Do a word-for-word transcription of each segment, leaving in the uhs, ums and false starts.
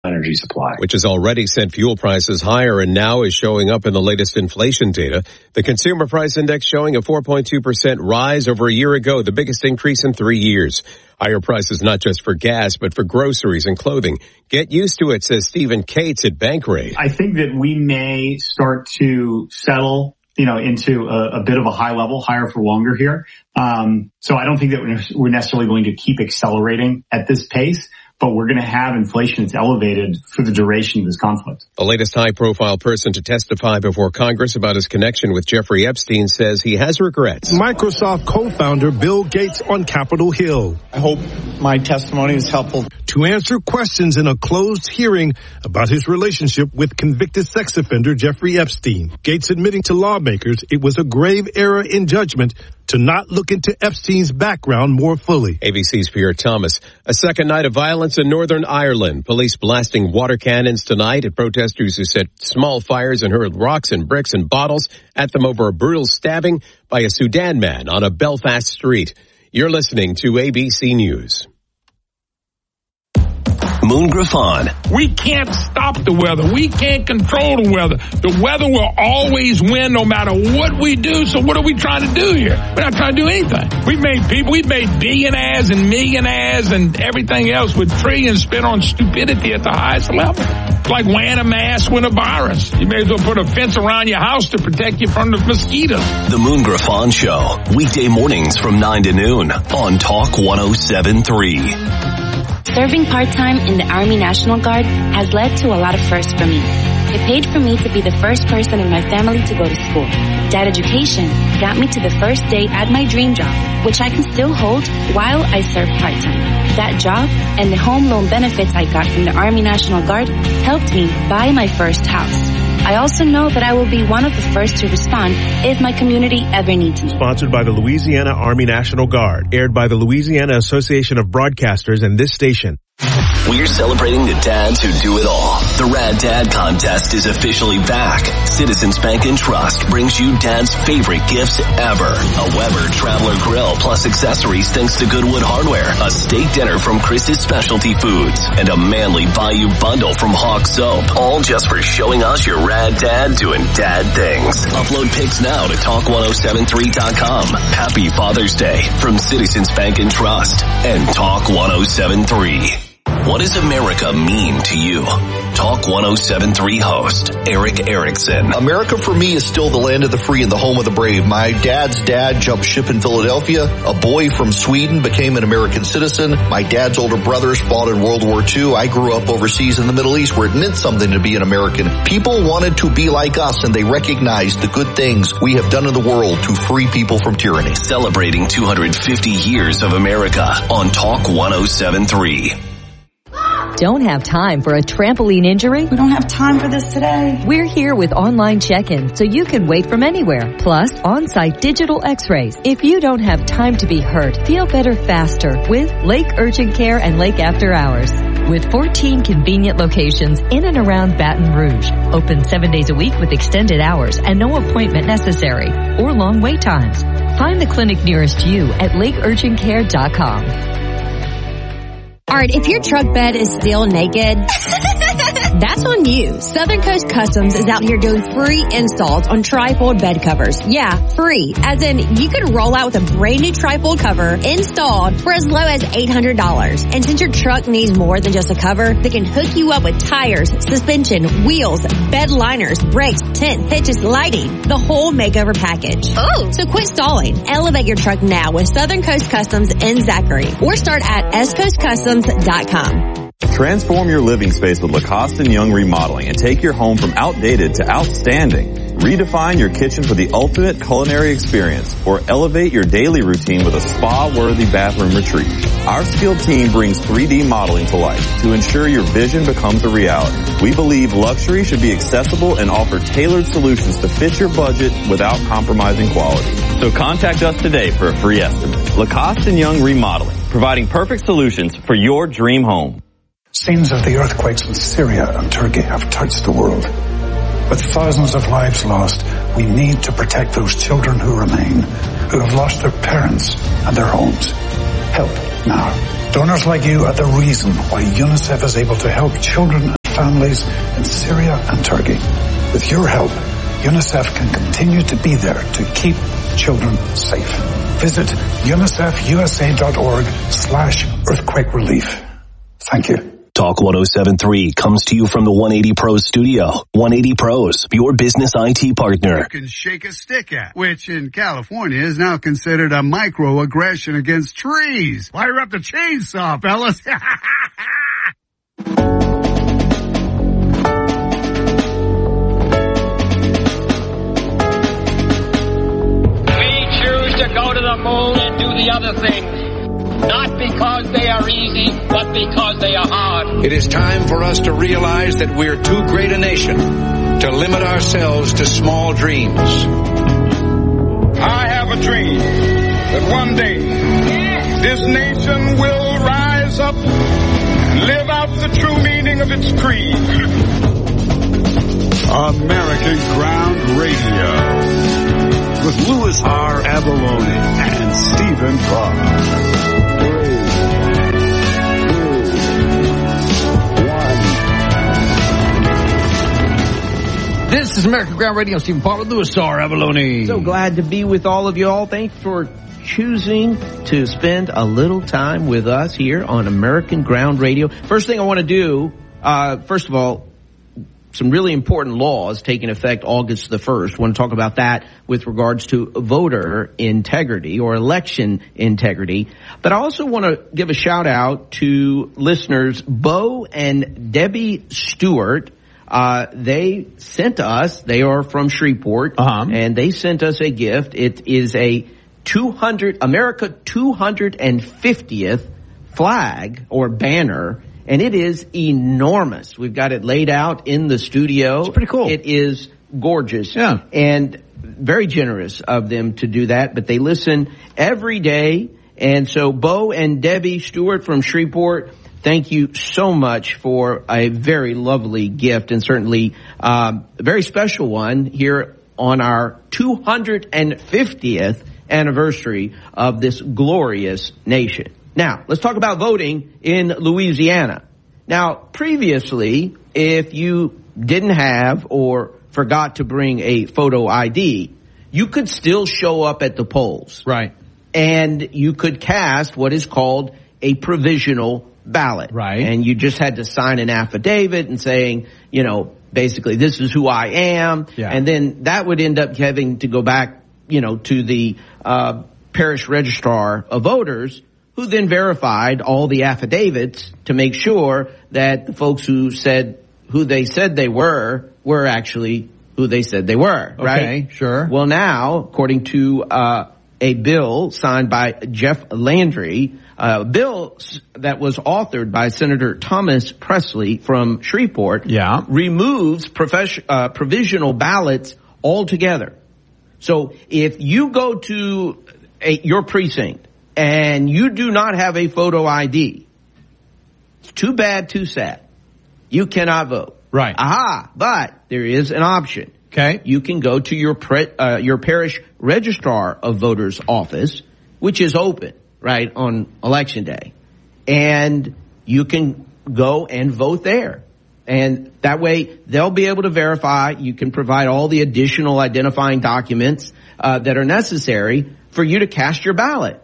energy supply. Which has already sent fuel prices higher and now is showing up in the latest inflation data. The Consumer Price Index showing a four point two percent rise over a year ago, the biggest increase in three years. Higher prices not just for gas, but for groceries and clothing. Get used to it, says Stephen Cates at Bankrate. I think that we may start to settle, you know, into a, a bit of a high level, higher for longer here. Um, so I don't think that we're necessarily going to keep accelerating at this pace, but we're going to have inflation that's elevated for the duration of this conflict. The latest high-profile person to testify before Congress about his connection with Jeffrey Epstein says he has regrets. Microsoft co-founder Bill Gates on Capitol Hill. I hope my testimony is helpful. To answer questions in a closed hearing about his relationship with convicted sex offender Jeffrey Epstein. Gates admitting to lawmakers it was a grave error in judgment to not look into Epstein's background more fully. A B C's Pierre Thomas. A second night of violence in Northern Ireland. Police blasting water cannons tonight at protesters who set small fires and hurled rocks and bricks and bottles at them over a brutal stabbing by a Sudan man on a Belfast street. You're listening to A B C News. Moon Griffon. We can't stop the weather. We can't control the weather. The weather will always win no matter what we do. So what are we trying to do here? We're not trying to do anything. We've made people, we've made billionaires and millionaires and everything else with trillions spent on stupidity at the highest level. It's like wearing a mask with a virus. You may as well put a fence around your house to protect you from the mosquitoes. The Moon Griffon Show. Weekday mornings from nine to noon on Talk one oh seven point three. Serving part-time in the Army National Guard has led to a lot of firsts for me. It paid for me to be the first person in my family to go to school. That education got me to the first day at my dream job, which I can still hold while I serve part-time. That job and the home loan benefits I got from the Army National Guard helped me buy my first house. I also know that I will be one of the first to respond if my community ever needs me. Sponsored by the Louisiana Army National Guard. Aired by the Louisiana Association of Broadcasters and this station. We're celebrating the dads who do it all. The Rad Dad Contest is officially back. Citizens Bank and Trust brings you Dad's favorite gifts ever. A Weber Traveler Grill plus accessories thanks to Goodwood Hardware. A steak dinner from Chris's Specialty Foods. And a Manly Bayou bundle from Hawk Soap. All just for showing us your Rad Dad doing dad things. Upload pics now to talk ten seventy-three dot com. Happy Father's Day from Citizens Bank and Trust and Talk ten seventy-three. What does America mean to you? Talk ten seventy-three host, Eric Erickson. America for me is still the land of the free and the home of the brave. My dad's dad jumped ship in Philadelphia. A boy from Sweden became an American citizen. My dad's older brothers fought in World War Two. I grew up overseas in the Middle East where it meant something to be an American. People wanted to be like us and they recognized the good things we have done in the world to free people from tyranny. Celebrating two hundred fifty years of America on Talk ten seventy-three. Don't have time for a trampoline injury? We don't have time for this today. We're here with online check-in so you can wait from anywhere. Plus, on-site digital x-rays. If you don't have time to be hurt, feel better faster with Lake Urgent Care and Lake After Hours. With fourteen convenient locations in and around Baton Rouge. Open seven days a week with extended hours and no appointment necessary or long wait times. Find the clinic nearest you at lake urgent care dot com. All right, if your truck bed is still naked, that's on you. Southern Coast Customs is out here doing free installs on trifold bed covers. Yeah, free. As in, you could roll out with a brand new trifold cover installed for as low as eight hundred dollars. And since your truck needs more than just a cover, they can hook you up with tires, suspension, wheels, bed liners, brakes, tent, hitches, lighting, the whole makeover package. Ooh. So quit stalling. Elevate your truck now with Southern Coast Customs in Zachary. Or start at s coast customs dot com. Transform your living space with Lacoste and Young Remodeling and take your home from outdated to outstanding. Redefine your kitchen for the ultimate culinary experience or elevate your daily routine with a spa-worthy bathroom retreat. Our skilled team brings three D modeling to life to ensure your vision becomes a reality. We believe luxury should be accessible and offer tailored solutions to fit your budget without compromising quality. So contact us today for a free estimate. Lacoste and Young Remodeling, providing perfect solutions for your dream home. Scenes of the earthquakes in Syria and Turkey have touched the world. With thousands of lives lost, we need to protect those children who remain, who have lost their parents and their homes. Help now. Donors like you are the reason why UNICEF is able to help children families in Syria and Turkey. With your help, UNICEF can continue to be there to keep children safe. Visit unicef.usa.org slash earthquake relief. Thank you. Talk one oh seven point three comes to you from the one eighty Pros studio. one eighty Pros, your business I T partner. You can shake a stick at, which in California is now considered a microaggression against trees. Fire up the chainsaw, fellas. We choose to go to the moon and do the other things. Not because they are easy, but because they are hard. It is time for us to realize that we're too great a nation to limit ourselves to small dreams. I have a dream that one day this nation will rise up, live out the true meaning of its creed. American Ground Radio with Louis R. Avalone and Stephen Parr. This is American Ground Radio. Stephen Parr with Louis R. Avalone. So glad to be with all of you all. Thanks for choosing to spend a little time with us here on American Ground Radio. First thing I want to do, uh, first of all, some really important laws taking effect August the first. I want to talk about that with regards to voter integrity or election integrity. But I also want to give a shout out to listeners Bo and Debbie Stewart. Uh, they sent us, they are from Shreveport, uh-huh. and they sent us a gift. It is a two hundred, America two hundred fiftieth flag or banner, and it is enormous. We've got it laid out in the studio. It's pretty cool. It is gorgeous. Yeah. And very generous of them to do that, but they listen every day. And so Bo and Debbie Stewart from Shreveport, thank you so much for a very lovely gift, and certainly um, a very special one here on our two hundred fiftieth anniversary of this glorious nation. Now, let's talk about voting in Louisiana. Now, previously, if you didn't have or forgot to bring a photo I D, you could still show up at the polls. Right. And you could cast what is called a provisional ballot. Right. And you just had to sign an affidavit and saying, you know, basically this is who I am. Yeah. And then that would end up having to go back, you know, to the uh, parish registrar of voters, who then verified all the affidavits to make sure that the folks who said who they said they were were actually who they said they were. Right? Okay, sure. Well, now, according to uh, a bill signed by Jeff Landry, a bill that was authored by Senator Thomas Presley from Shreveport, yeah. removes profes- uh, provisional ballots altogether. So if you go to a, your precinct and you do not have a photo I D, it's too bad, too sad. You cannot vote. Right. Aha! But there is an option. Okay. You can go to your pre- uh, your parish registrar of voters office, which is open, right, on election day. And you can go and vote there. And that way they'll be able to verify. You can provide all the additional identifying documents uh, that are necessary for you to cast your ballot.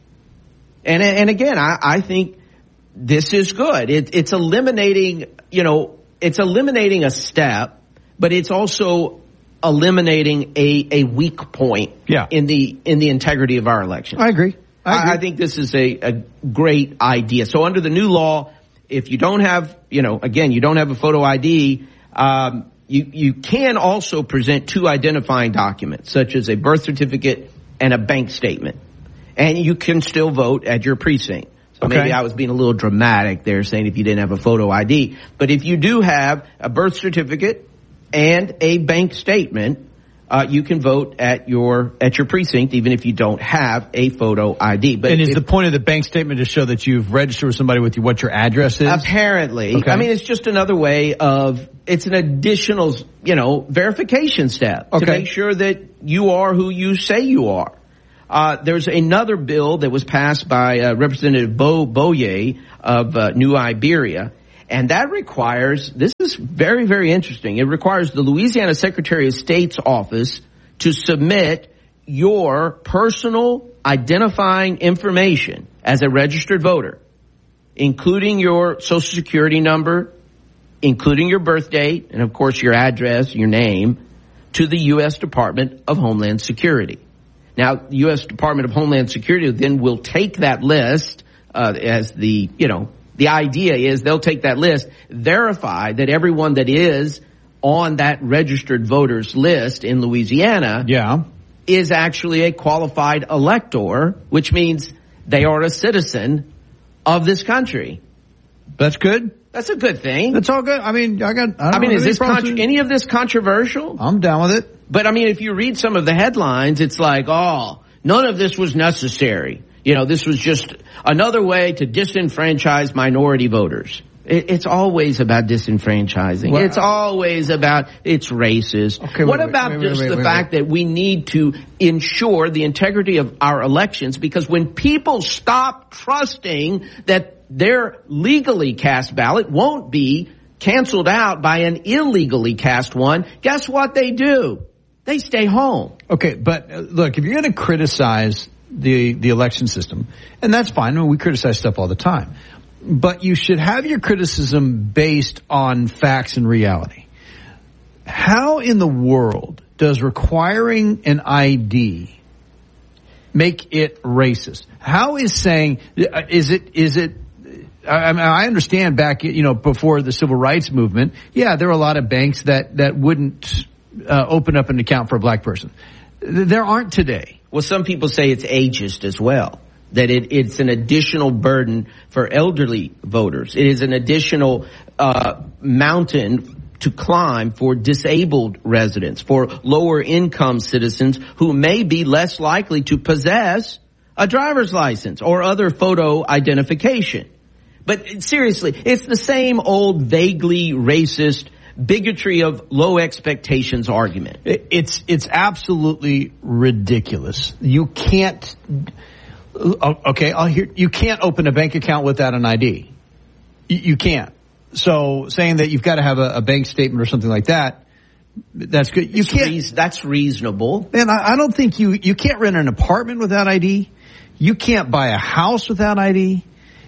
And and again, I, I think this is good. It, it's eliminating, you know, it's eliminating a step, but it's also eliminating a, a weak point yeah. in the in the integrity of our election. I agree. I, agree. I, I think this is a, a great idea. So under the new law, if you don't have, you know, again, you don't have a photo I D, um, you you can also present two identifying documents, such as a birth certificate and a bank statement. And you can still vote at your precinct. So okay. maybe I was being a little dramatic there saying if you didn't have a photo I D. But if you do have a birth certificate and a bank statement, uh, you can vote at your at your precinct even if you don't have a photo I D. But and is if, the point of the bank statement to show that you've registered with somebody with what your address is? Apparently. Okay. I mean, it's just another way of, it's an additional, you know, verification step okay. to make sure that you are who you say you are. Uh, there's another bill that was passed by uh, Representative Bo Boye of uh, New Iberia, And that requires, this is very, very interesting. It requires the Louisiana Secretary of State's office to submit your personal identifying information as a registered voter, including your Social Security number, including your birth date, and of course your address, your name, to the U S Department of Homeland Security. Now, the U S Department of Homeland Security then will take that list, uh, as the, you know, the idea is they'll take that list, verify that everyone that is on that registered voters list in Louisiana yeah. is actually a qualified elector, which means they are a citizen of this country. That's good. That's a good thing. That's all good. I mean, I got. I, don't I mean, know is this contra- any of this controversial? I'm down with it. But I mean, if you read some of the headlines, it's like, oh, none of this was necessary. You know, this was just another way to disenfranchise minority voters. It, it's always about disenfranchising. Well, it's always about it's racist. Okay, what wait, about wait, wait, just wait, wait, the wait, fact wait. that we need to ensure the integrity of our elections? Because when people stop trusting that their legally cast ballot won't be canceled out by an illegally cast one, guess what they do? They stay home. Okay, but uh, look, if you're going to criticize the the election system, and that's fine. I mean, we criticize stuff all the time. But you should have your criticism based on facts and reality. How in the world does requiring an I D make it racist? How is saying, is it, is it, I mean, I understand back, you know, before the civil rights movement, yeah, there were a lot of banks that, that wouldn't uh, open up an account for a black person. There aren't today. Well, some people say it's ageist as well. That it, it's an additional burden for elderly voters. It is an additional uh mountain to climb for disabled residents, for lower income citizens who may be less likely to possess a driver's license or other photo identification. But seriously, it's the same old vaguely racist bigotry of low expectations argument. It's it's absolutely ridiculous. You can't. Okay, I'll hear, you can't open a bank account without an I D. You, you can't. So saying that you've got to have a, a bank statement or something like that, that's good. You it's can't. Reas- that's reasonable. And I, I don't think you, you can't rent an apartment without I D. You can't buy a house without I D.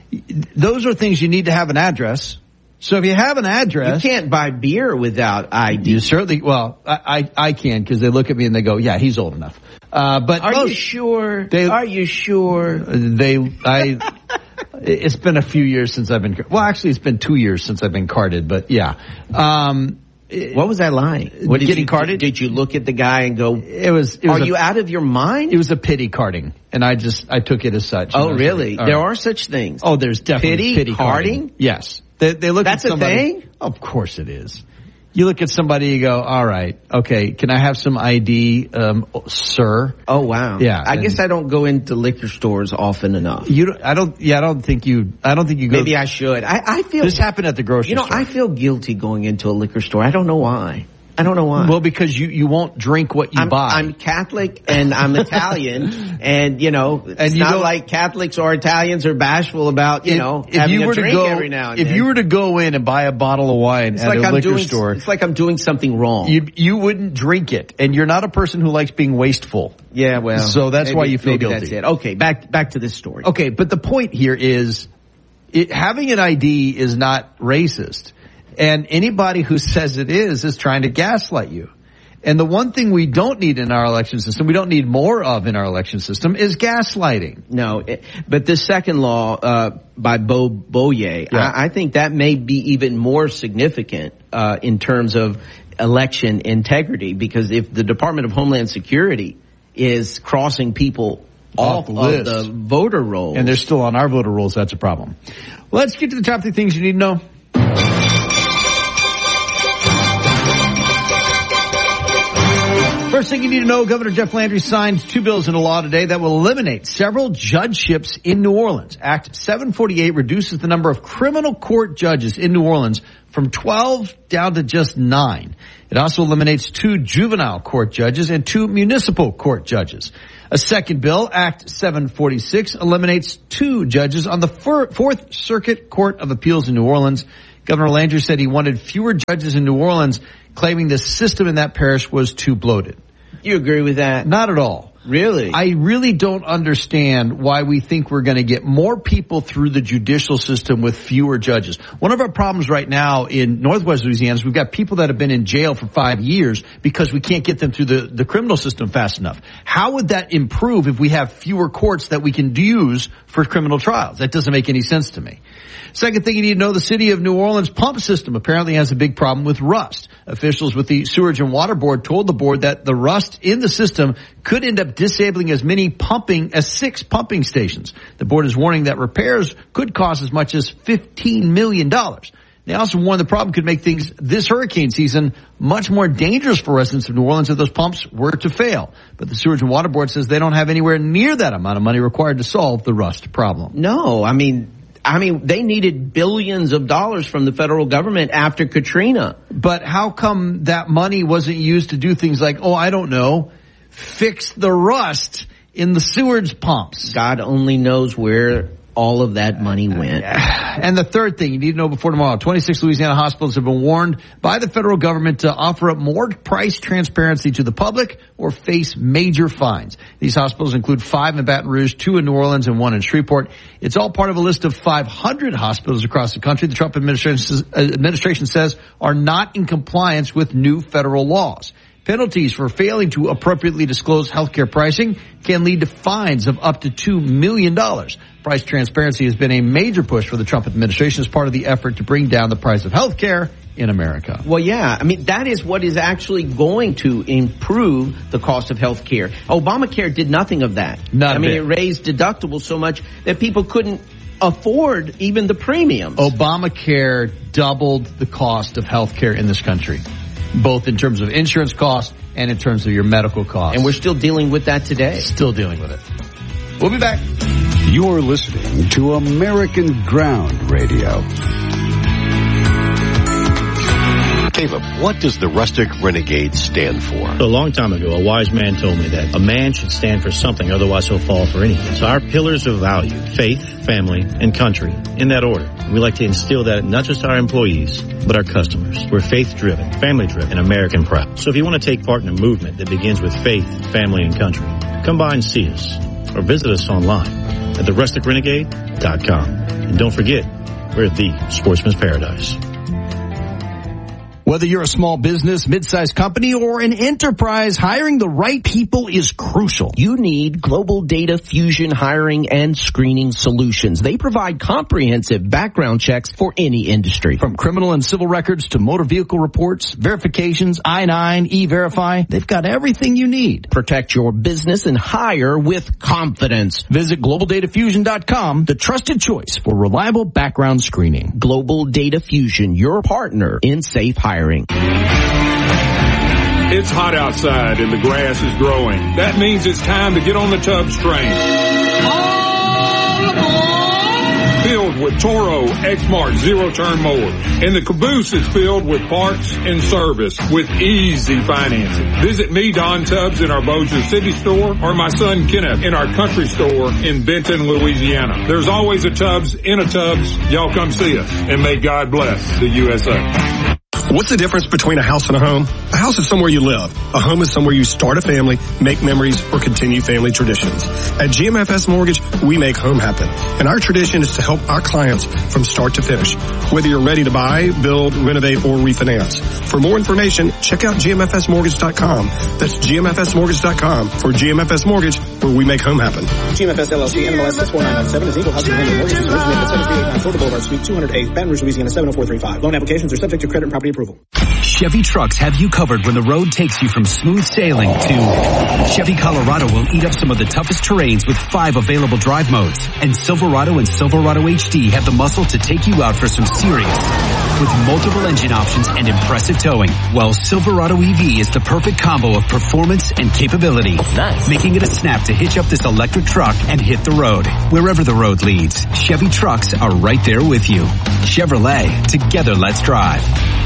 Those are things you need to have an address. So if you have an address. You can't buy beer without I D. You certainly, well, I, I, I can because they look at me and they go, yeah, he's old enough. Uh, but are most, you sure? They, are you sure? They, I, it's been a few years since I've been, well, actually it's been two years since I've been carded, but yeah. Um, what was that like? What did getting you, carded? Did you look at the guy and go, it was, it was are a, you out of your mind? It was a pity carding. And I just, I took it as such. Oh, really? Like, there right. are such things. Oh, there's definitely pity, pity carding? carding. Yes. They, they look That's at somebody. a thing? Of course it is. You look at somebody, you go, all right, okay, can I have some I D, um, sir? Oh, wow. Yeah. I guess I don't go into liquor stores often enough. You don't, I don't, yeah, I don't think you, I don't think you go. Maybe I should. I, I feel. This happened at the grocery store. You know, store. I feel guilty going into a liquor store. I don't know why. I don't know why. Well, because you, you won't drink what you I'm, buy. I'm Catholic and I'm Italian, and you know, it's and you not like Catholics or Italians are bashful about you if, know if having you were a drink to go, every now and if then. you were to go in and buy a bottle of wine it's at like a I'm liquor doing, store, it's like I'm doing something wrong. You you wouldn't drink it, and you're not a person who likes being wasteful. Yeah, well, so that's maybe, why you feel maybe guilty. That's it. Okay, back back to this story. Okay, but the point here is, it, having an I D is not racist, and anybody who says it is is trying to gaslight you. And the one thing we don't need in our election system, we don't need more of in our election system, is gaslighting. No, it, but this second law uh by Bo Boye, yeah. I, I think that may be even more significant uh in terms of election integrity, because if the Department of Homeland Security is crossing people off, off of the voter rolls, and they're still on our voter rolls, that's a problem. Let's get to the top three things you need to know. First thing you need to know, Governor Jeff Landry signed two bills into law today that will eliminate several judgeships in New Orleans. Act seven forty-eight reduces the number of criminal court judges in New Orleans from twelve down to just nine. It also eliminates two juvenile court judges and two municipal court judges. A second bill, Act seven forty-six, eliminates two judges on the Fourth Circuit Court of Appeals in New Orleans. Governor Landry said he wanted fewer judges in New Orleans, claiming the system in that parish was too bloated. You agree with that? Not at all. Really? I really don't understand why we think we're going to get more people through the judicial system with fewer judges. One of our problems right now in Northwest Louisiana is we've got people that have been in jail for five years because we can't get them through the, the criminal system fast enough. How would that improve if we have fewer courts that we can use for criminal trials? That doesn't make any sense to me. Second thing you need to know, the city of New Orleans pump system apparently has a big problem with rust. Officials with the Sewerage and Water Board told the board that the rust in the system could end up disabling as many pumping as six pumping stations. The board is warning that repairs could cost as much as fifteen million dollars. They also warn the problem could make things this hurricane season much more dangerous for residents of New Orleans if those pumps were to fail. But the Sewerage and Water Board says they don't have anywhere near that amount of money required to solve the rust problem. No, I mean... I mean, they needed billions of dollars from the federal government after Katrina. But how come that money wasn't used to do things like, oh, I don't know, fix the rust in the sewage pumps? God only knows where all of that money went. And the third thing you need to know before tomorrow, twenty-six Louisiana hospitals have been warned by the federal government to offer up more price transparency to the public or face major fines. These hospitals include five in Baton Rouge, two in New Orleans, and one in Shreveport. It's all part of a list of five hundred hospitals across the country the Trump administration, administration says are not in compliance with new federal laws. Penalties for failing to appropriately disclose healthcare pricing can lead to fines of up to two million dollars. Price transparency has been a major push for the Trump administration as part of the effort to bring down the price of healthcare in America. Well, yeah. I mean, that is what is actually going to improve the cost of healthcare. Obamacare did nothing of that. Not I mean, bit. it raised deductibles so much that people couldn't afford even the premiums. Obamacare doubled the cost of healthcare in this country, both in terms of insurance costs and in terms of your medical costs. And we're still dealing with that today. Still dealing with it. We'll be back. You're listening to American Ground Radio. Caleb, what does the Rustic Renegade stand for? A long time ago, a wise man told me that a man should stand for something, otherwise he'll fall for anything. So our pillars of value, faith, family, and country, in that order. We like to instill that in not just our employees, but our customers. We're faith-driven, family-driven, and American proud. So if you want to take part in a movement that begins with faith, family, and country, come by and see us, or visit us online at the rustic renegade dot com. And don't forget, we're the Sportsman's Paradise. Whether you're a small business, mid-sized company, or an enterprise, hiring the right people is crucial. You need Global Data Fusion Hiring and Screening Solutions. They provide comprehensive background checks for any industry. From criminal and civil records to motor vehicle reports, verifications, I nine, E-Verify, they've got everything you need. Protect your business and hire with confidence. Visit global data fusion dot com, the trusted choice for reliable background screening. Global Data Fusion, your partner in safe hiring. It's hot outside and the grass is growing. That means it's time to get on the Tubbs train. All aboard! Filled with Toro X-Mart zero-turn mowers. And the caboose is filled with parts and service with easy financing. Visit me, Don Tubbs, in our Bossier City store, or my son Kenneth in our country store in Benton, Louisiana. There's always a Tubbs in a Tubbs. Y'all come see us, and may God bless the U S A. What's the difference between a house and a home? A house is somewhere you live. A home is somewhere you start a family, make memories, or continue family traditions. At G M F S Mortgage, we make home happen. And our tradition is to help our clients from start to finish, whether you're ready to buy, build, renovate, or refinance. For more information, check out G M F S mortgage dot com. That's G M F S mortgage dot com for G M F S Mortgage, where we make home happen. G M F S L L C, N M L S six four nine nine seven is Eagle Housing Lender Mortgages originated at seven three eight nine Florida Boulevard, Suite two hundred eight, Baton Rouge, Louisiana seven oh four three five. Loan applications are subject to credit and property approval. Chevy trucks have you covered when the road takes you from smooth sailing to Chevy Colorado will eat up some of the toughest terrains with five available drive modes. And Silverado and Silverado H D have the muscle to take you out for some serious with multiple engine options and impressive towing. While Silverado E V is the perfect combo of performance and capability, nice. Making it a snap to hitch up this electric truck and hit the road. Wherever the road leads, Chevy trucks are right there with you. Chevrolet, together let's drive.